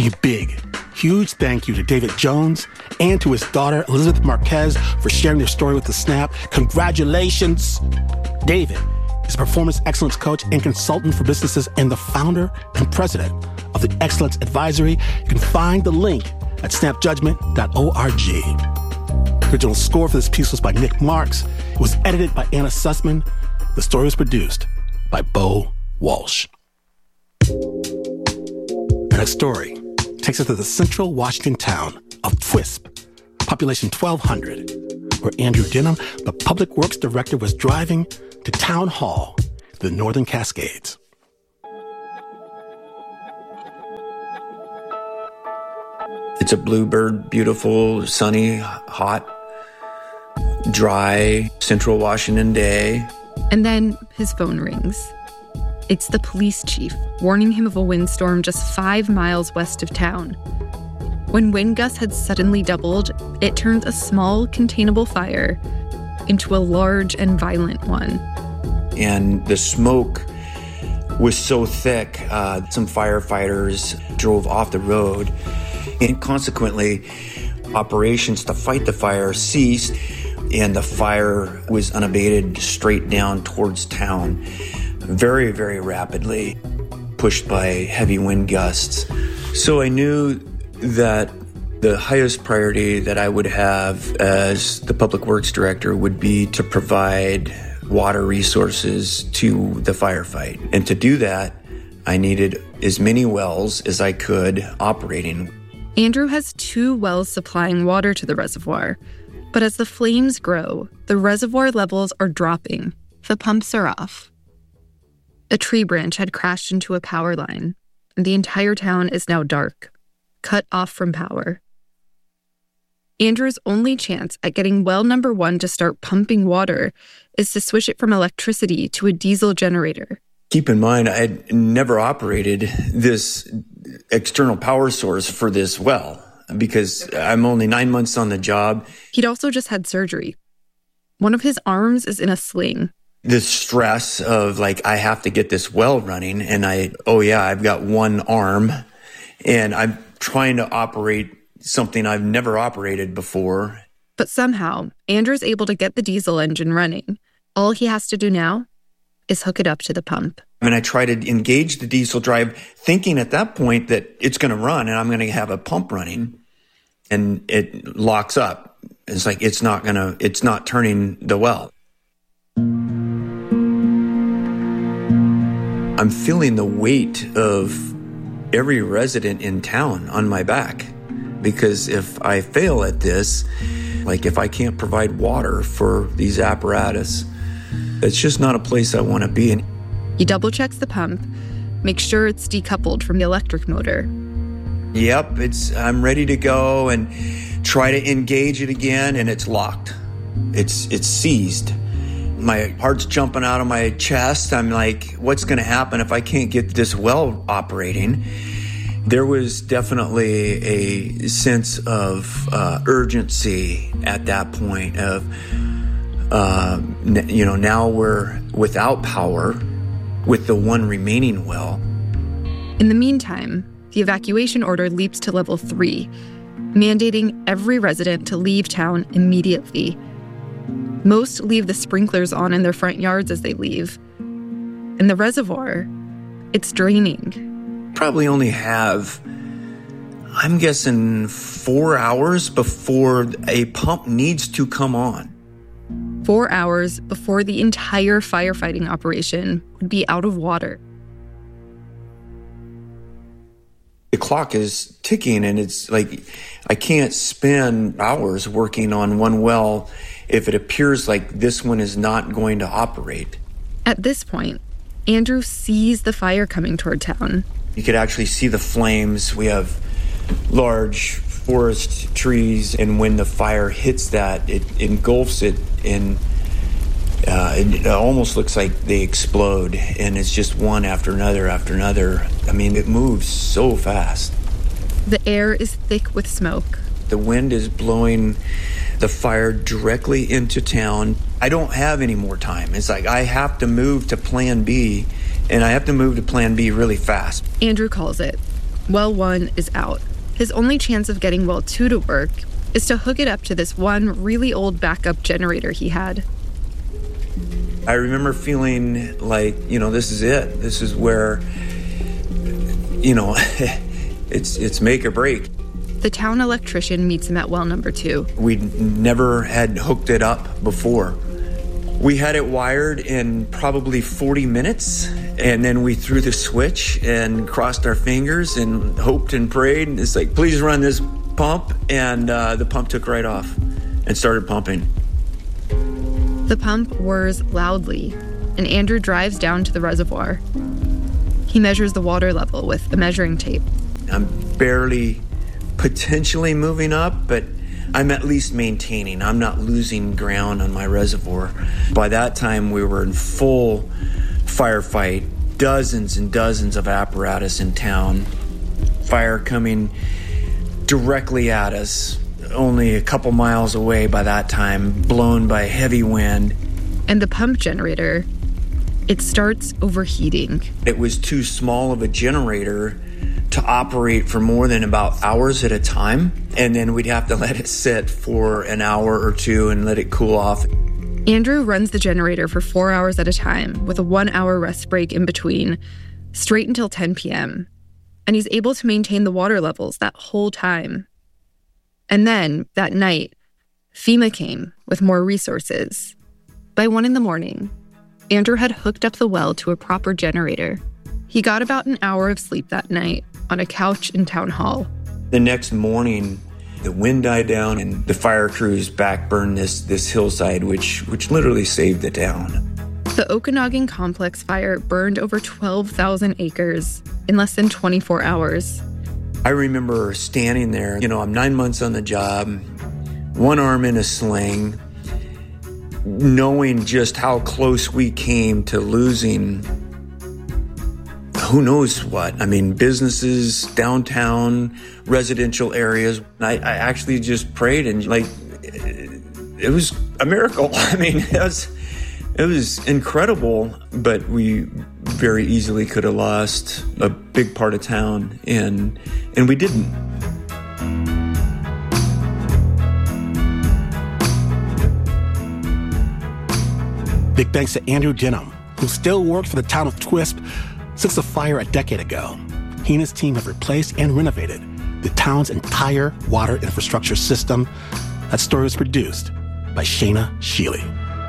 A big, huge thank you to David Jones and to his daughter, Elizabeth Marquez, for sharing their story with The Snap. Congratulations! David is a performance excellence coach and consultant for businesses and the founder and president of the Excellence Advisory. You can find the link at snapjudgment.org. The original score for this piece was by Nick Marks. It was edited by Anna Sussman. The story was produced by Bo Walsh. And that story takes us to the central Washington town of Twisp, population 1,200, where Andrew Denham, the public works director, was driving to Town Hall, the Northern Cascades. It's a bluebird, beautiful, sunny, hot, dry, central Washington day. And then his phone rings. It's the police chief warning him of a windstorm just 5 miles west of town. When wind gusts had suddenly doubled, it turned a small, containable fire into a large and violent one. And the smoke was so thick, some firefighters drove off the road. And consequently, operations to fight the fire ceased, and the fire was unabated straight down towards town, very, very rapidly, pushed by heavy wind gusts. So I knew that the highest priority that I would have as the public works director would be to provide water resources to the firefight. And to do that, I needed as many wells as I could operating. Andrew has 2 wells supplying water to the reservoir. But as the flames grow, the reservoir levels are dropping. The pumps are off. A tree branch had crashed into a power line, and the entire town is now dark, cut off from power. Andrew's only chance at getting well number 1 to start pumping water is to switch it from electricity to a diesel generator. Keep in mind, I had never operated this external power source for this well because I'm only 9 months on the job. He'd also just had surgery. One of his arms is in a sling. The stress of I have to get this well running and I've got one arm and I'm trying to operate something I've never operated before. But somehow, Andrew's able to get the diesel engine running. All he has to do now is hook it up to the pump. I try to engage the diesel drive, thinking at that point that it's going to run and I'm going to have a pump running, and it locks up. It's it's not turning the well. I'm feeling the weight of every resident in town on my back, because if I fail at this, if I can't provide water for these apparatus, it's just not a place I want to be in. He double checks the pump, makes sure it's decoupled from the electric motor. Yep, I'm ready to go and try to engage it again, and it's locked. It's seized. My heart's jumping out of my chest. I'm what's going to happen if I can't get this well operating? There was definitely a sense of urgency at that point of, now we're without power with the one remaining well. In the meantime, the evacuation order leaps to level 3, mandating every resident to leave town immediately. Most leave the sprinklers on in their front yards as they leave. And the reservoir, it's draining. Probably only have, I'm guessing, 4 hours before a pump needs to come on. 4 hours before the entire firefighting operation would be out of water. The clock is ticking, and it's I can't spend hours working on one well if it appears like this one is not going to operate. At this point, Andrew sees the fire coming toward town. You could actually see the flames. We have large forest trees, and when the fire hits that, it engulfs it, and it almost looks like they explode, and it's just one after another after another. It moves so fast. The air is thick with smoke. The wind is blowing the fire directly into town. I don't have any more time. It's I have to move to plan B, and I have to move to plan B really fast. Andrew calls it. Well 1 is out. His only chance of getting Well 2 to work is to hook it up to this one really old backup generator he had. I remember feeling like, this is it. This is where, it's make or break. The town electrician meets him at well number 2. We never had hooked it up before. We had it wired in probably 40 minutes, and then we threw the switch and crossed our fingers and hoped and prayed. And it's like, please run this pump, and the pump took right off and started pumping. The pump whirs loudly, and Andrew drives down to the reservoir. He measures the water level with a measuring tape. I'm barely potentially moving up, but I'm at least maintaining. I'm not losing ground on my reservoir. By that time, we were in full firefight, dozens and dozens of apparatus in town. Fire coming directly at us, only a couple miles away by that time, blown by heavy wind. And the pump generator, it starts overheating. It was too small of a generator to operate for more than about hours at a time, and then we'd have to let it sit for an hour or two and let it cool off. Andrew runs the generator for 4 hours at a time with a 1-hour rest break in between, straight until 10 p.m. And he's able to maintain the water levels that whole time. And then, that night, FEMA came with more resources. By 1 a.m, Andrew had hooked up the well to a proper generator. He got about an hour of sleep that night on a couch in town hall. The next morning, the wind died down and the fire crews backburned this hillside, which literally saved the town. The Okanagan Complex fire burned over 12,000 acres in less than 24 hours. I remember standing there, I'm 9 months on the job, one arm in a sling, knowing just how close we came to losing who knows what. I mean, businesses, downtown, residential areas. I actually just prayed and it was a miracle. I mean, it was incredible, but we very easily could have lost a big part of town, and we didn't. Big thanks to Andrew Denham, who still works for the town of Twisp since the fire a decade ago. He and his team have replaced and renovated the town's entire water infrastructure system. That story was produced by Shayna Shealy.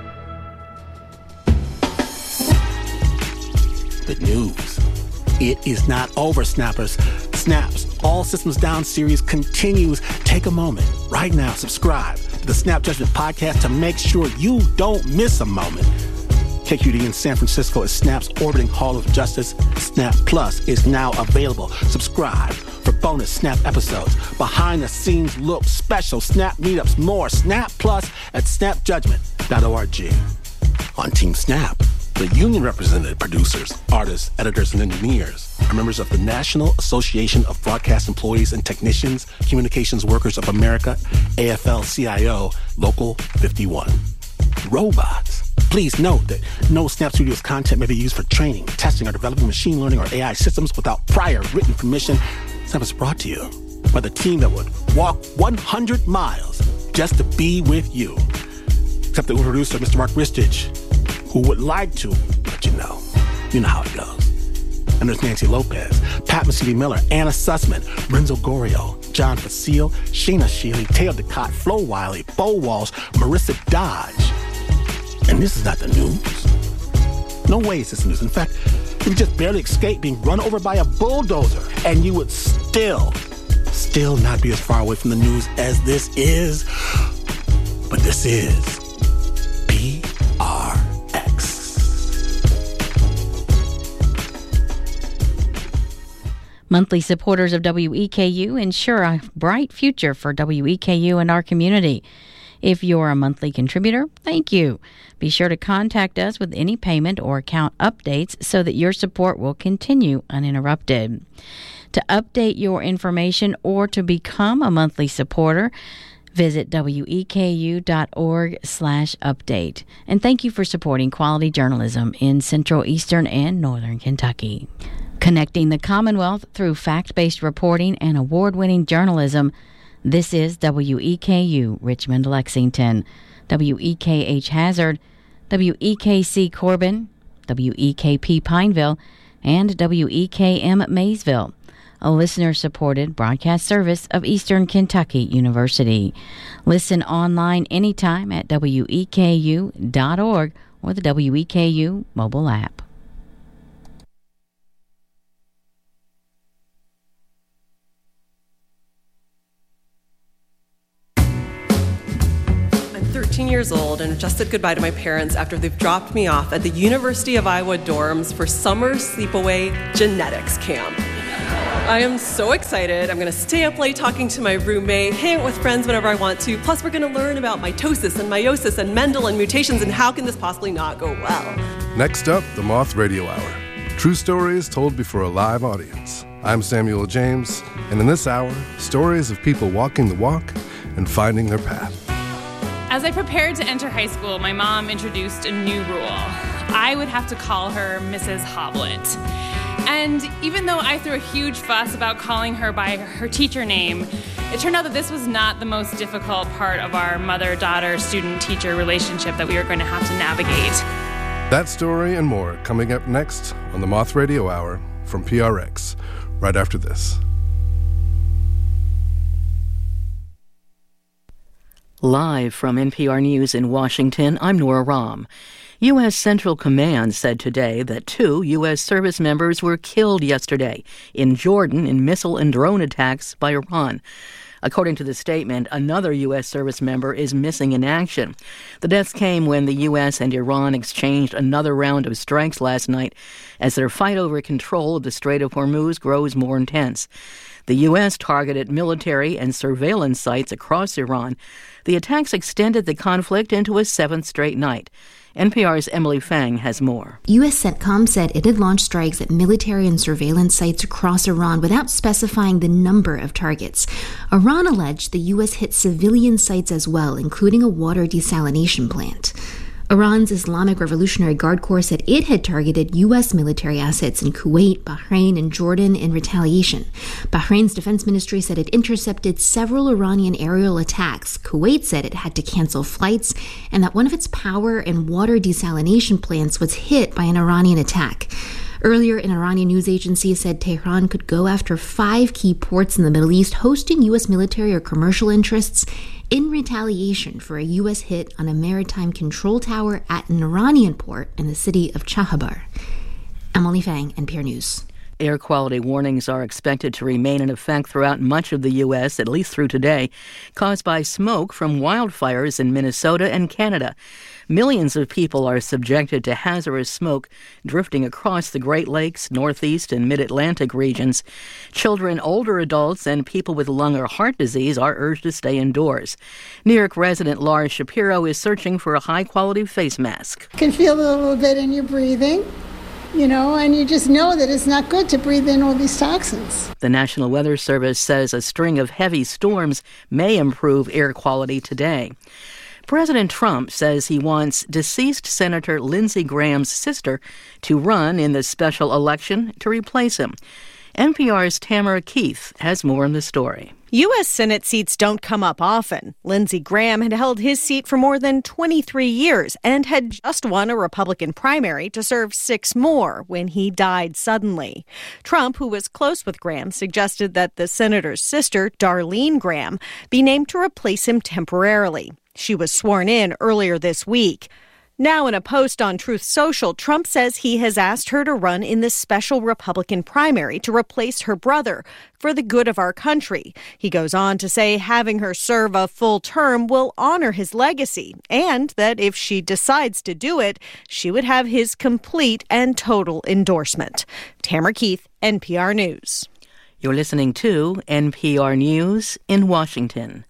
Good news. It is not over, Snappers. Snaps All Systems Down series continues. Take a moment right now, subscribe to the Snap Judgment podcast to make sure you don't miss a moment. KQED in San Francisco is Snap's orbiting Hall of Justice. Snap Plus is now available. Subscribe for bonus Snap episodes, behind-the-scenes look, special Snap meetups, more. Snap Plus at snapjudgment.org. On Team Snap, the union-represented producers, artists, editors, and engineers are members of the National Association of Broadcast Employees and Technicians, Communications Workers of America, AFL-CIO, Local 51. Robots. Please note that no Snap Studios content may be used for training, testing, or developing machine learning or AI systems without prior written permission. Snap is brought to you by the team that would walk 100 miles just to be with you. Except the producer, Mr. Mark Ristich, who would like to, but you know how it goes. And there's Nancy Lopez, Pat Mesiti-Miller, Anna Sussman, Renzo Gorio, John Facile, Shayna Shealy, Teo DeCott, Flo Wiley, Bo Walsh, Marissa Dodge. And this is not the news. No way is this news. In fact, you would just barely escape being run over by a bulldozer, and you would still not be as far away from the news as this is. But this is PRX. Monthly supporters of WEKU ensure a bright future for WEKU and our community. If you're a monthly contributor, thank you. Be sure to contact us with any payment or account updates so that your support will continue uninterrupted. To update your information or to become a monthly supporter, visit weku.org/update. And thank you for supporting quality journalism in Central, Eastern, and Northern Kentucky. Connecting the Commonwealth through fact-based reporting and award-winning journalism. This is WEKU Richmond, Lexington, WEKH Hazard, WEKC Corbin, WEKP Pineville, and WEKM Maysville, a listener-supported broadcast service of Eastern Kentucky University. Listen online anytime at weku.org or the WEKU mobile app. I'm 13 years old and just said goodbye to my parents after they've dropped me off at the University of Iowa dorms for summer sleepaway genetics camp. I am so excited. I'm going to stay up late talking to my roommate, hang out with friends whenever I want to. Plus, we're going to learn about mitosis and meiosis and Mendel and mutations and how can this possibly not go well. Next up, the Moth Radio Hour. True stories told before a live audience. I'm Samuel James, and in this hour, stories of people walking the walk and finding their path. As I prepared to enter high school, my mom introduced a new rule. I would have to call her Mrs. Hoblet. And even though I threw a huge fuss about calling her by her teacher name, it turned out that this was not the most difficult part of our mother-daughter, student-teacher relationship that we were going to have to navigate. That story and more coming up next on the Moth Radio Hour from PRX, right after this. Live from NPR News in Washington, I'm Nora Rahm. U.S. Central Command said today that 2 U.S. service members were killed yesterday in Jordan in missile and drone attacks by Iran. According to the statement, another U.S. service member is missing in action. The deaths came when the U.S. and Iran exchanged another round of strikes last night as their fight over control of the Strait of Hormuz grows more intense. The U.S. targeted military and surveillance sites across Iran. The attacks extended the conflict into a 7th straight night. NPR's Emily Fang has more. U.S. CENTCOM said it had launched strikes at military and surveillance sites across Iran without specifying the number of targets. Iran alleged the U.S. hit civilian sites as well, including a water desalination plant. Iran's Islamic Revolutionary Guard Corps said it had targeted U.S. military assets in Kuwait, Bahrain, and Jordan in retaliation. Bahrain's defense ministry said it intercepted several Iranian aerial attacks. Kuwait said it had to cancel flights and that one of its power and water desalination plants was hit by an Iranian attack. Earlier, an Iranian news agency said Tehran could go after 5 key ports in the Middle East hosting U.S. military or commercial interests in retaliation for a U.S. hit on a maritime control tower at an Iranian port in the city of Chahabar. Emily Fang, NPR News. Air quality warnings are expected to remain in effect throughout much of the U.S., at least through today, caused by smoke from wildfires in Minnesota and Canada. Millions of people are subjected to hazardous smoke drifting across the Great Lakes, Northeast, and Mid-Atlantic regions. Children, older adults, and people with lung or heart disease are urged to stay indoors. New York resident Lars Shapiro is searching for a high-quality face mask. You can feel it a little bit in your breathing, and you just know that it's not good to breathe in all these toxins. The National Weather Service says a string of heavy storms may improve air quality today. President Trump says he wants deceased Senator Lindsey Graham's sister to run in the special election to replace him. NPR's Tamara Keith has more on the story. U.S. Senate seats don't come up often. Lindsey Graham had held his seat for more than 23 years and had just won a Republican primary to serve 6 more when he died suddenly. Trump, who was close with Graham, suggested that the senator's sister, Darlene Graham, be named to replace him temporarily. She was sworn in earlier this week. Now, in a post on Truth Social, Trump says he has asked her to run in the special Republican primary to replace her brother for the good of our country. He goes on to say having her serve a full term will honor his legacy, and that if she decides to do it, she would have his complete and total endorsement. Tamara Keith, NPR News. You're listening to NPR News in Washington.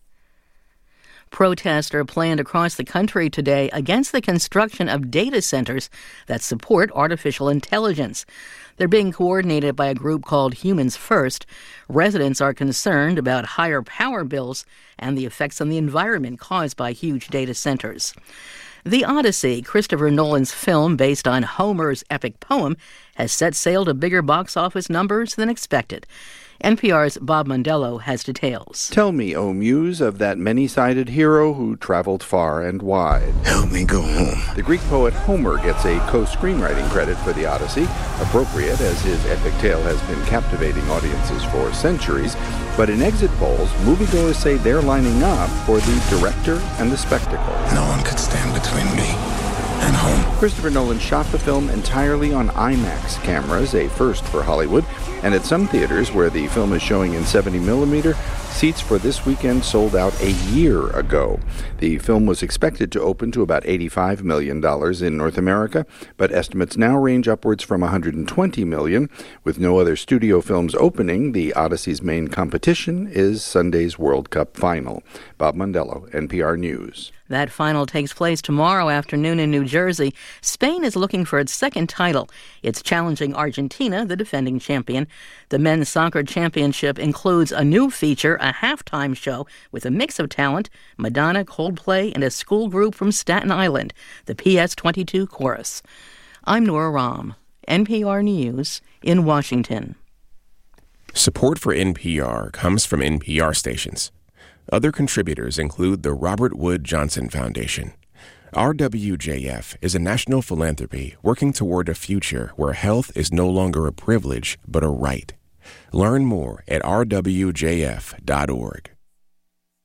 Protests are planned across the country today against the construction of data centers that support artificial intelligence. They're being coordinated by a group called Humans First. Residents are concerned about higher power bills and the effects on the environment caused by huge data centers. The Odyssey, Christopher Nolan's film based on Homer's epic poem, has set sail to bigger box office numbers than expected. NPR's Bob Mondello has details. Tell me, O Muse, of that many-sided hero who traveled far and wide. Help me go home. The Greek poet Homer gets a co-screenwriting credit for The Odyssey, appropriate as his epic tale has been captivating audiences for centuries. But in exit polls, moviegoers say they're lining up for the director and the spectacle. No one could stand between me and home. Christopher Nolan shot the film entirely on IMAX cameras, a first for Hollywood, and at some theaters where the film is showing in 70mm, seats for this weekend sold out a year ago. The film was expected to open to about $85 million in North America, but estimates now range upwards from $120 million. With no other studio films opening, The Odyssey's main competition is Sunday's World Cup final. Bob Mondello, NPR News. That final takes place tomorrow afternoon in New Jersey. Spain is looking for its second title. It's challenging Argentina, the defending champion. The men's soccer championship includes a new feature, a halftime show with a mix of talent, Madonna, Coldplay, and a school group from Staten Island, the PS22 Chorus. I'm Nora Rahm, NPR News in Washington. Support for NPR comes from NPR stations. Other contributors include the Robert Wood Johnson Foundation. RWJF is a national philanthropy working toward a future where health is no longer a privilege but a right. Learn more at rwjf.org.